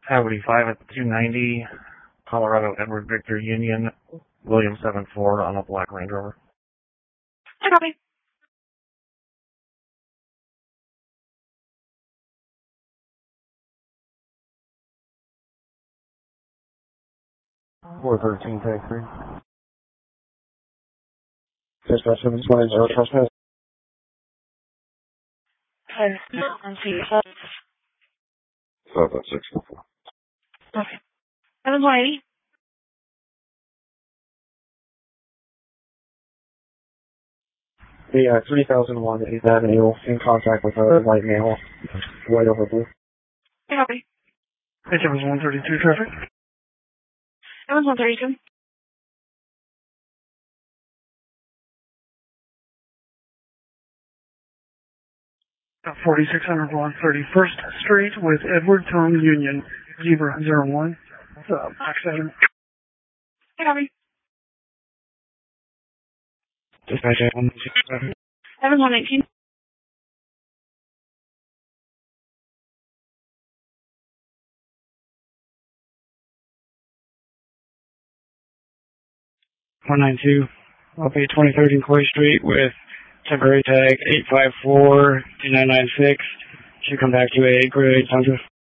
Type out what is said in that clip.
Cavity 5 at 290, Colorado Edward Victor Union, William 74 on a black Range Rover. I copy. Four 13, take 3. Dispatch 720 trespass. So that's 64. Okay. 720. The 3001 8th Avenue in contact with a white male, white over blue. I copy. It was 132 traffic. That was 132. About 4600 block 31st Street with Edward Tom Union, Zebra 01. Accident. I copy. Dispatch 167. That was 119. I'll be 23rd and Clay Street with temporary tag 854-2996. Should come back to a grade 800.